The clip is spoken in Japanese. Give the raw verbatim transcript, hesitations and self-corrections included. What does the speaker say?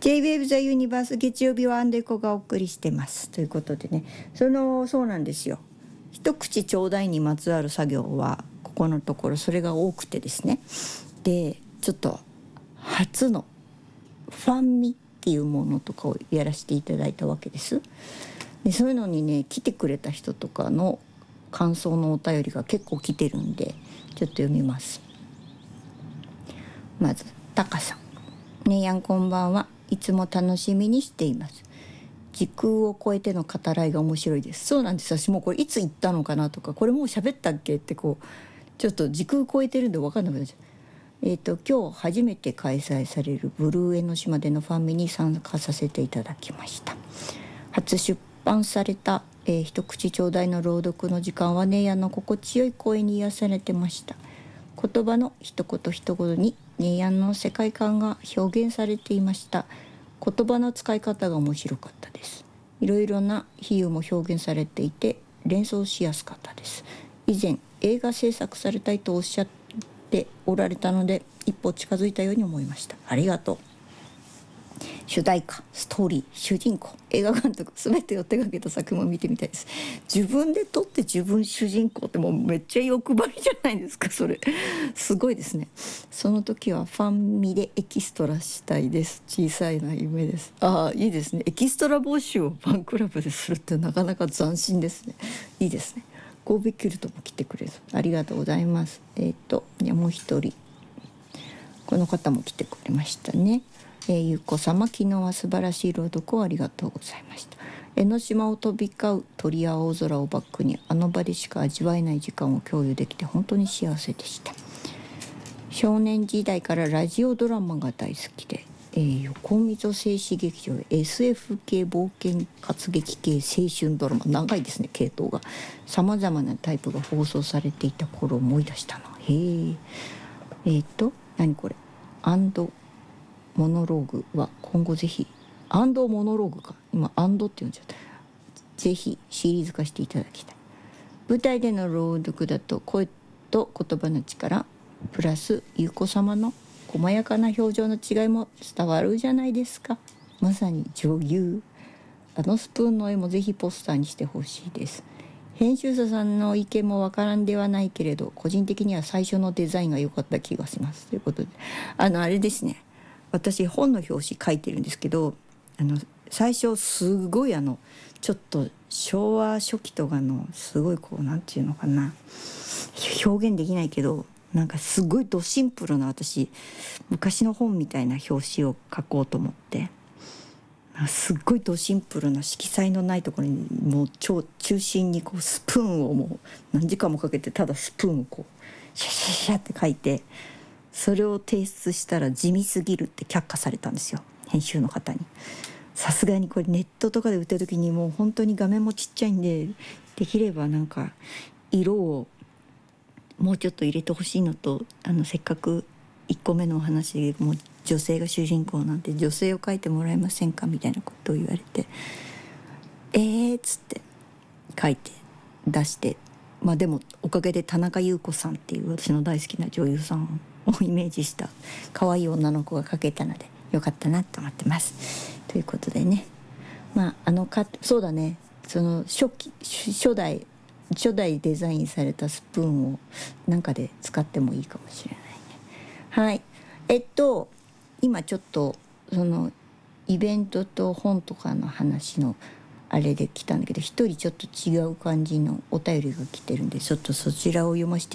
J-ウェーブ ザユニバース月曜日はアンデコがお送りしてますということでね、そのそうなんですよ。一口ちょうだいにまつわる作業はここのところそれが多くてですね、でちょっと初のファンミっていうものとかをやらせていただいたわけです。でそういうのにね、来てくれた人とかの感想のお便りが結構来てるんで、ちょっと読みます。まずタカさん、ねえやんこんばんは。いつも楽しみにしています。時空を超えての語らいが面白いです。そうなんです。私もうこれいつ言ったのかなとか、これもう喋ったっけってこうちょっと時空超えてるんで分かんなくなっちゃう。えーと今日初めて開催されるブルー江ノ島でのファンミに参加させていただきました。初出版された、えー、一口ちょうだいの朗読の時間は姉やんの心地よい声に癒されてました。言葉の一言一言に姉やんの世界観が表現されていました。言葉の使い方が面白かったです。いろいろな比喩も表現されていて連想しやすかったです。以前映画制作されたいとおっしゃっておられたので一歩近づいたように思いました。ありがとう。主題歌、ストーリー、主人公、映画監督、全てを手掛けた作品も見てみたいです。自分で撮って自分主人公ってもうめっちゃ欲張りじゃないですか。それすごいですね。その時はファンミでエキストラしたいです。小さいな夢です。ああ、いいですね。エキストラ募集をファンクラブでするってなかなか斬新ですね。いいですね。神戸キュルトも来てくれる。ありがとうございます。えっ、ー、といやもう一人この方も来てくれましたね。えー、ゆうこ様、昨日は素晴らしい朗読をありがとうございました。江ノ島を飛び交う鳥や青空をバックにあの場でしか味わえない時間を共有できて本当に幸せでした。少年時代からラジオドラマが大好きで、えー、横溝静止劇場 エスエフ 系冒険活劇系青春ドラマ、長いですね系統が、さまざまなタイプが放送されていた頃を思い出したな。へええー、っと何これアンドモノローグは今後ぜひアンドモノローグか今アンドって呼んじゃった。ぜひシリーズ化していただきたい。舞台での朗読だと声と言葉の力プラスゆうこ様の細やかな表情の違いも伝わるじゃないですか。まさに女優。あのスプーンの絵もぜひポスターにしてほしいです。編集者さんの意見もわからんではないけれど個人的には最初のデザインが良かった気がしますということで、あのあれですね、私本の表紙書いてるんですけど、あの最初すごいあのちょっと昭和初期とかのすごいこうなんていうのかな、表現できないけどなんかすごいドシンプルな、私昔の本みたいな表紙を書こうと思って、すっごいドシンプルな色彩のないところにもう超中心にこうスプーンをもう何時間もかけてただスプーンをこうシャシャシャって書いて、それを提出したら地味すぎるって却下されたんですよ、編集の方に。さすがにこれネットとかで売ってる時にもう本当に画面もちっちゃいんで、できればなんか色をもうちょっと入れてほしいのと、あのせっかくいっこめのお話でもう女性が主人公なんで女性を描いてもらえませんかみたいなことを言われて、えーっつって書いて出して、まあでもおかげで田中優子さんっていう私の大好きな女優さんをイメージした可愛い女の子が描けたのでよかったなと思ってます。ということでね、まああのかそうだね、その初期初代初代デザインされたスプーンをなんかで使ってもいいかもしれないね。はい、えっと今ちょっとそのイベントと本とかの話のあれで来たんだけど、一人ちょっと違う感じのお便りが来てるんでちょっとそちらを読ませて